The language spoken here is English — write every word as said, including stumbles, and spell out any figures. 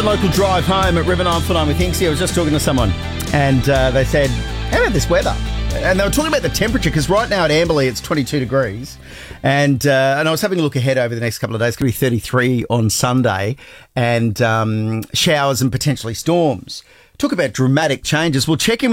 local drive home at River nine forty-nine with Hinksy. I was just talking to someone and uh, they said, how about this weather? And they were talking about the temperature because right now at Amberley it's twenty-two degrees and uh, and I was having a look ahead over the next couple of days. It's going to be thirty-three on Sunday and um, showers and potentially storms. Talk about dramatic changes. We'll check in with